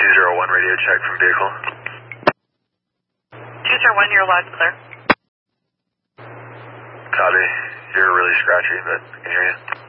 201 radio check from vehicle. 201, you're loud and clear. Copy. You're really scratchy, but I can hear you.